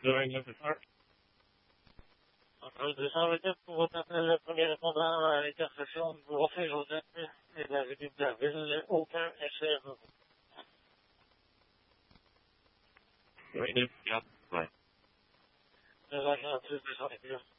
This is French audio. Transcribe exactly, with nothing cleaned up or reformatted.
During the start. Je sens le dire pour votre appel, le premier répondant à l'intersection du Rocher Joseph et de la rue de la ville, aucun essai. Right, yeah, right. Le agent de deux cent vingt et un.